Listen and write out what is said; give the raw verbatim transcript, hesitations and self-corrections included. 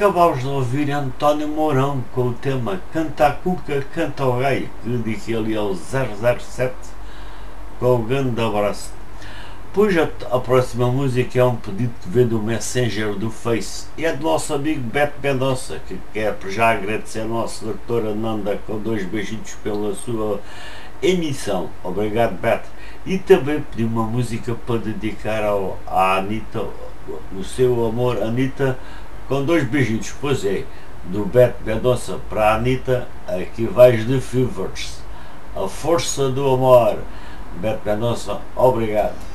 Acabámos de ouvir António Mourão com o tema Canta a Cuca, Canta ao Gai, que dediquei ali ao zero zero sete, com o grande abraço. Pois a, a próxima música é um pedido que veio do Messenger do Face e é do nosso amigo Beto Mendonça, que quer já agradecer a nossa doutora Nanda com dois beijinhos pela sua emissão. Obrigado, Beto. E também pedi uma música para dedicar ao, à Anitta, o seu amor, Anitta, com dois beijinhos. Pois é, do Beto Mendonça para a Anitta, aqui vais de Fevers, a força do amor. Beto Mendonça, obrigado.